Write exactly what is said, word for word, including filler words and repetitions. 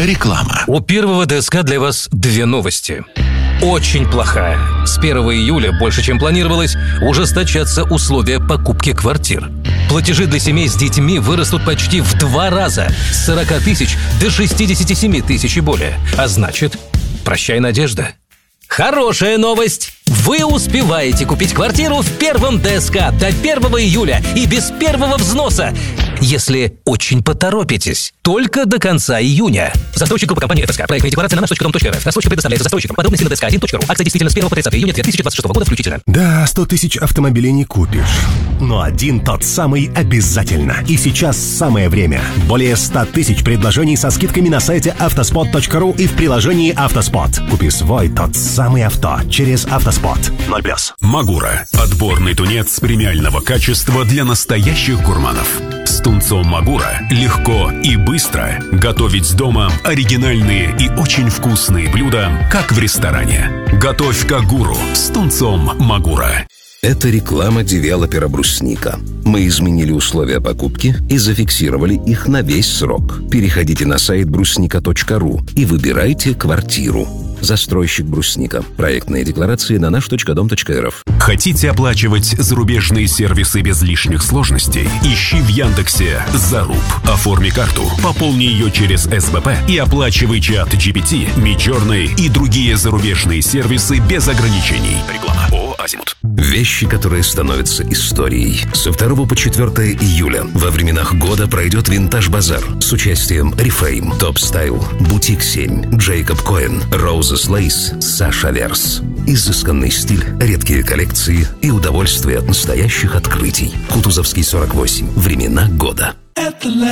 Реклама. У первого ДСК для вас две новости. Очень плохая. С первого июля, больше чем планировалось, ужесточатся условия покупки квартир. Платежи для семей с детьми вырастут почти в два раза, с сорока тысяч до шестидесяти семи тысяч и более. А значит, прощай, надежда. Хорошая новость! Вы успеваете купить квартиру в первом ДСК до первого июля и без первого взноса, если очень поторопитесь. Только до конца июня. Застройщик группы компании ФСК. Проектная декларация на наш точка ком точка эр эф. Рассрочка предоставляется застройщикам. Подробности на дэ эс ка один точка ру. Акция действительно с первого по тридцатое июня две тысячи двадцать шестого года включительно. Да, сто тысяч автомобилей не купишь. Но один тот самый обязательно. И сейчас самое время. Более ста тысяч предложений со скидками на сайте автоспот точка ру и в приложении «Автоспот». Купи свой тот самый авто через «Автоспот». ноль плюс. Магура. Отборный тунец премиального качества для настоящих гурманов. С тунцом Магура легко и быстро готовить дома оригинальные и очень вкусные блюда, как в ресторане. Готовь как гуру с тунцом Магура. Это реклама девелопера «Брусника». Мы изменили условия покупки и зафиксировали их на весь срок. Переходите на сайт брусника точка ру и выбирайте квартиру. Застройщик «Брусника». Проектные декларации на наш точка дом точка эр эф. Хотите оплачивать зарубежные сервисы без лишних сложностей? Ищи в Яндексе «Заруб». Оформи карту, пополни ее через эс бэ пэ и оплачивай чат джи пи ти, Midjourney и другие зарубежные сервисы без ограничений. Реклама ООО «Азимут». Вещи, которые становятся историей. Со второго по четвёртое июля во временах года пройдет «Винтаж-базар» с участием Reframe, Top Style, Бутик семь, Джейкоб Коэн, Roses Lace, Саша Верс. Изысканный стиль, редкие коллекции и удовольствие от настоящих открытий. Кутузовский сорок восемь. Времена года.